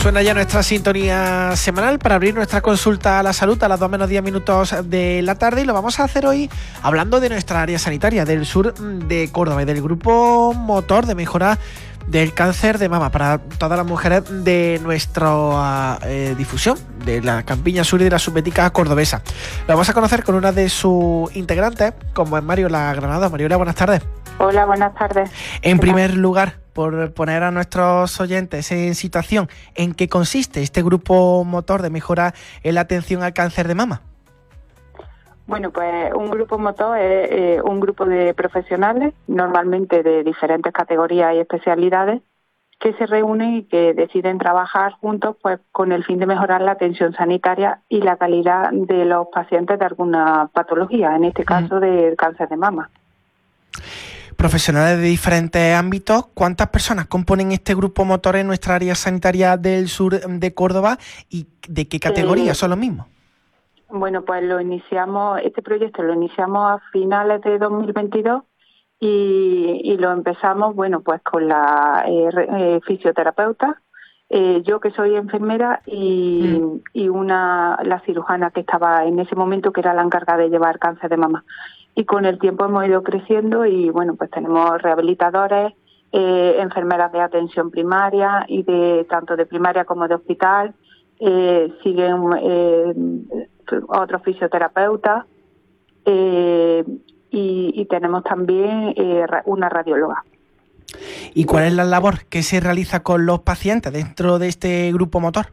Suena ya nuestra sintonía semanal para abrir nuestra consulta a la salud a las 2 menos 10 minutos de la tarde, y lo vamos a hacer hoy hablando de nuestra área sanitaria del sur de Córdoba y del grupo motor de mejora del cáncer de mama para todas las mujeres de nuestra difusión de la campiña sur y de la subbética cordobesa. Lo vamos a conocer con una de sus integrantes, como es Mariola Granado. Mariola, buenas tardes. Hola, buenas tardes. En primer lugar, por poner a nuestros oyentes en situación, ¿en qué consiste este grupo motor de mejora en la atención al cáncer de mama? Bueno, pues un grupo motor es un grupo de profesionales, normalmente de diferentes categorías y especialidades, que se reúnen y que deciden trabajar juntos pues con el fin de mejorar la atención sanitaria y la calidad de los pacientes de alguna patología, en este caso del cáncer de mama. Profesionales de diferentes ámbitos, ¿cuántas personas componen este grupo motor en nuestra área sanitaria del sur de Córdoba y de qué categorías son los mismos? Bueno, pues este proyecto lo iniciamos a finales de 2022 y lo empezamos, bueno, pues con la fisioterapeuta, yo que soy enfermera y la cirujana que estaba en ese momento, que era la encargada de llevar cáncer de mama. Y con el tiempo hemos ido creciendo y, bueno, pues tenemos rehabilitadores, enfermeras de atención primaria y tanto de primaria como de hospital, siguen otros fisioterapeutas y tenemos también una radióloga. ¿Y cuál es la labor que se realiza con los pacientes dentro de este grupo motor?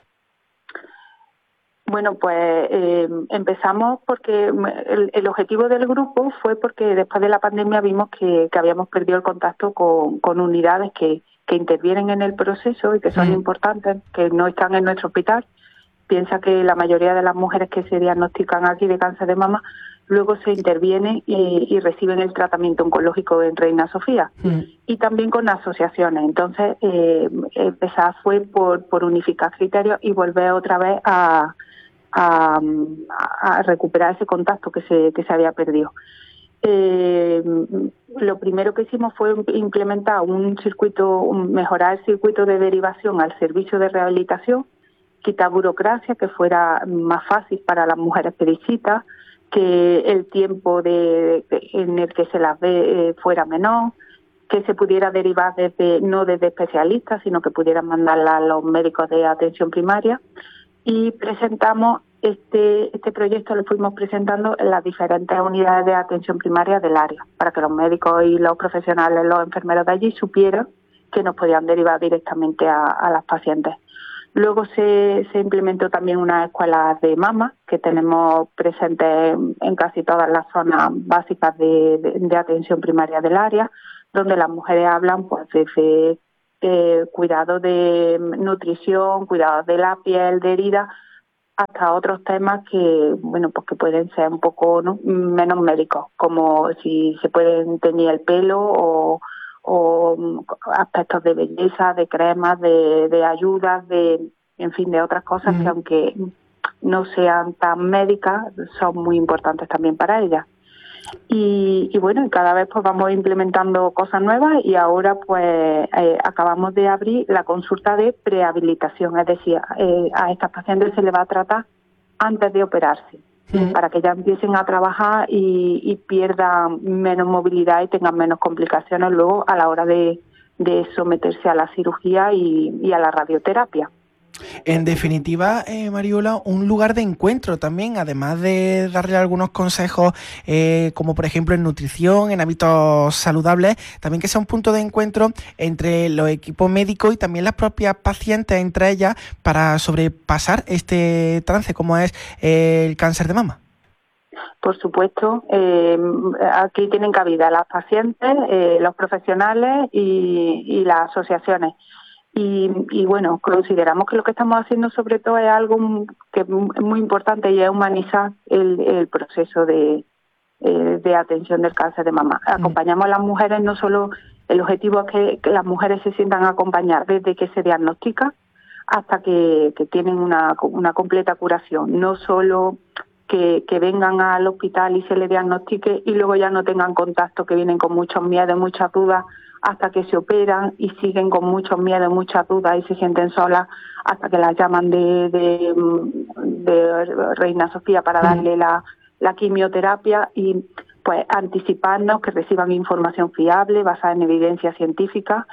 Bueno, pues empezamos porque el objetivo del grupo fue porque después de la pandemia vimos que habíamos perdido el contacto con unidades que intervienen en el proceso y que son importantes, que no están en nuestro hospital. Piensa que la mayoría de las mujeres que se diagnostican aquí de cáncer de mama luego se intervienen y reciben el tratamiento oncológico en Reina Sofía y también con asociaciones. Entonces, empezar fue por unificar criterios y volver otra vez a recuperar ese contacto que se había perdido. Lo primero que hicimos fue implementar mejorar el circuito de derivación al servicio de rehabilitación, quitar burocracia, que fuera más fácil para las mujeres que visitan, que el tiempo en el que se las ve fuera menor, que se pudiera derivar no desde especialistas, sino que pudieran mandarla a los médicos de atención primaria. Y presentamos este proyecto, lo fuimos presentando en las diferentes unidades de atención primaria del área, para que los médicos y los profesionales, los enfermeros de allí supieran que nos podían derivar directamente a las pacientes. Luego se implementó también unas escuelas de mama que tenemos presentes en casi todas las zonas básicas de atención primaria del área, donde las mujeres hablan pues de cuidado de nutrición, cuidado de la piel, de heridas, hasta otros temas que, bueno, pues que pueden ser un poco, ¿no?, menos médicos, como si se puede teñir el pelo o aspectos de belleza, de cremas, de ayudas, en fin, de otras cosas que, aunque no sean tan médicas, son muy importantes también para ellas. Y bueno, cada vez pues vamos implementando cosas nuevas y ahora pues acabamos de abrir la consulta de prehabilitación, es decir, a estas pacientes se les va a tratar antes de operarse, para que ya empiecen a trabajar y pierdan menos movilidad y tengan menos complicaciones luego a la hora de someterse a la cirugía y a la radioterapia. En definitiva, Mariola, un lugar de encuentro también, además de darle algunos consejos, como por ejemplo en nutrición, en hábitos saludables, también que sea un punto de encuentro entre los equipos médicos y también las propias pacientes entre ellas para sobrepasar este trance como es el cáncer de mama. Por supuesto, aquí tienen cabida las pacientes, los profesionales y las asociaciones. Y bueno, consideramos que lo que estamos haciendo sobre todo es algo que es muy importante y es humanizar el proceso de atención del cáncer de mama. Acompañamos a las mujeres, no solo el objetivo es que las mujeres se sientan acompañadas desde que se diagnostica hasta que tienen una completa curación, no solo que vengan al hospital y se les diagnostique y luego ya no tengan contacto, que vienen con muchos miedos, muchas dudas hasta que se operan y siguen con muchos miedos, muchas dudas y se sienten solas hasta que las llaman de Reina Sofía para darle la quimioterapia y pues anticiparnos que reciban información fiable basada en evidencia científica,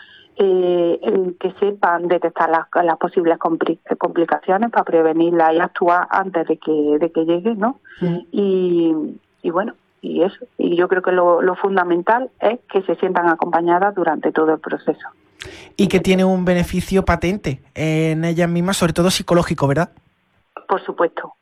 que sepan detectar las posibles complicaciones para prevenirlas y actuar antes de que lleguen, ¿no? Y bueno, y eso. Y yo creo que lo fundamental es que se sientan acompañadas durante todo el proceso. Y que tiene un beneficio patente en ellas mismas, sobre todo psicológico, ¿verdad? Por supuesto.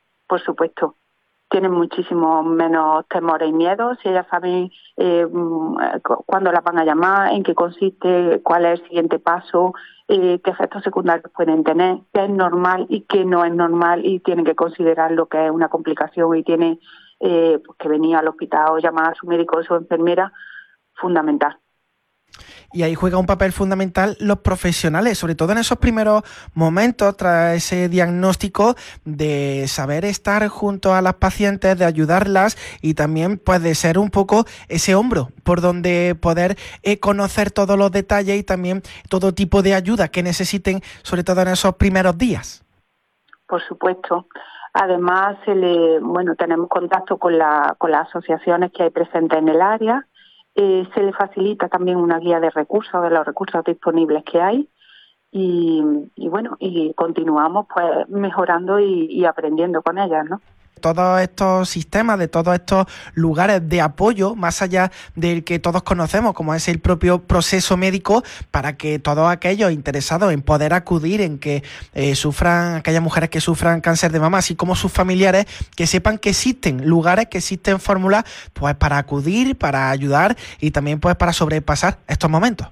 Tienen muchísimo menos temores y miedos. Si ellas saben cuándo las van a llamar, en qué consiste, cuál es el siguiente paso, qué efectos secundarios pueden tener, qué es normal y qué no es normal, y tienen que considerar lo que es una complicación y tiene que venir al hospital o llamar a su médico o su enfermera, fundamental. Y ahí juega un papel fundamental los profesionales, sobre todo en esos primeros momentos tras ese diagnóstico, de saber estar junto a las pacientes, de ayudarlas y también pues de ser un poco ese hombro por donde poder conocer todos los detalles y también todo tipo de ayuda que necesiten, sobre todo en esos primeros días. Por supuesto. Además, tenemos contacto con las asociaciones que hay presentes en el área. Se le facilita también una guía de recursos, de los recursos disponibles que hay, y continuamos pues mejorando y aprendiendo con ellas, ¿no? Todos estos sistemas, de todos estos lugares de apoyo, más allá del que todos conocemos, como es el propio proceso médico, para que todos aquellos interesados en poder acudir, en que sufran, aquellas mujeres que sufran cáncer de mama, así como sus familiares, que sepan que existen lugares, que existen fórmulas, pues para acudir, para ayudar y también pues para sobrepasar estos momentos.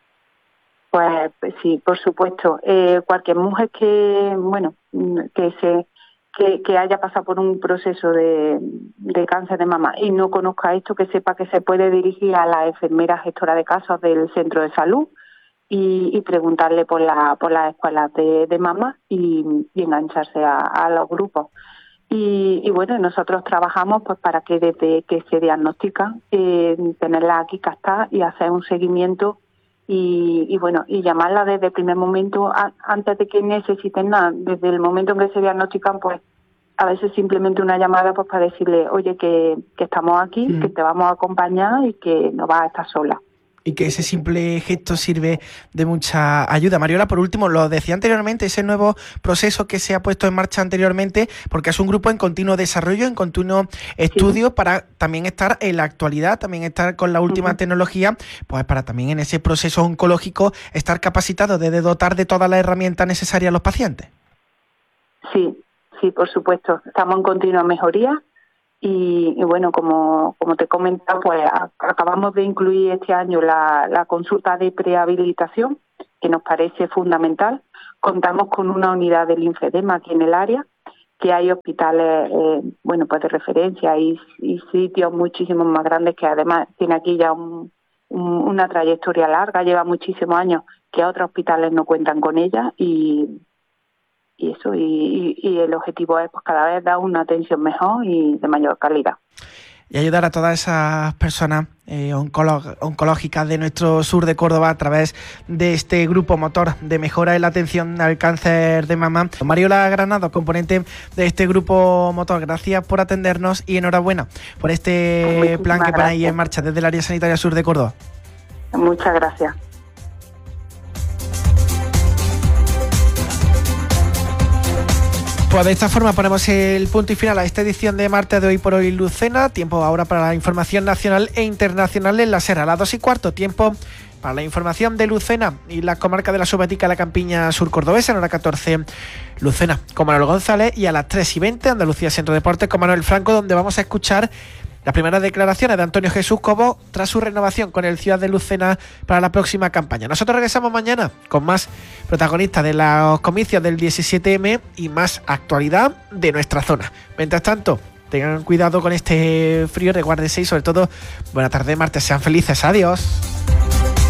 Pues sí, por supuesto. Cualquier mujer que haya pasado por un proceso de cáncer de mama y no conozca esto, que sepa que se puede dirigir a la enfermera gestora de casos del centro de salud y preguntarle por las escuelas de mama y engancharse a los grupos. Y bueno, nosotros trabajamos pues para que desde que se diagnostican, tenerla aquí captada y hacer un seguimiento y llamarla desde el primer momento, antes de que necesiten nada. Desde el momento en que se diagnostican, pues a veces simplemente una llamada pues para decirle, oye, que estamos aquí, que te vamos a acompañar y que no vas a estar sola. Y que ese simple gesto sirve de mucha ayuda. Mariola, por último, lo decía anteriormente, ese nuevo proceso que se ha puesto en marcha anteriormente, porque es un grupo en continuo desarrollo, en continuo estudio, para también estar en la actualidad, también estar con la última tecnología, pues para también en ese proceso oncológico estar capacitado, de dotar de todas las herramientas necesarias a los pacientes. Sí, por supuesto. Estamos en continua mejoría. Y bueno, como te he comentado, pues acabamos de incluir este año la consulta de prehabilitación, que nos parece fundamental. Contamos con una unidad de linfedema aquí en el área, que hay hospitales pues de referencia y sitios muchísimos más grandes, que además tiene aquí ya una trayectoria larga, lleva muchísimos años, que otros hospitales no cuentan con ella y el objetivo es pues cada vez dar una atención mejor y de mayor calidad. Y ayudar a todas esas personas oncológicas de nuestro sur de Córdoba a través de este grupo motor de mejora en la atención al cáncer de mama. Mariola Granado, componente de este grupo motor, gracias por atendernos y enhorabuena por este plan que ponéis en marcha desde el área sanitaria sur de Córdoba. Muchas gracias. Pues de esta forma ponemos el punto y final a esta edición de martes de Hoy por Hoy Lucena. Tiempo ahora para la información nacional e internacional en la Sierra. A las 2:15, tiempo para la información de Lucena y la comarca de la Subbética, la Campiña Sur Cordobesa. En hora 14, Lucena con Manuel González. Y a las 3:20, Andalucía Centro Deportes con Manuel Franco, donde vamos a escuchar las primeras declaraciones de Antonio Jesús Cobo tras su renovación con el Ciudad de Lucena para la próxima campaña. Nosotros regresamos mañana con más protagonistas de los comicios del 17M y más actualidad de nuestra zona. Mientras tanto, tengan cuidado con este frío, recuérdense y sobre todo, buena tarde, martes, sean felices, adiós.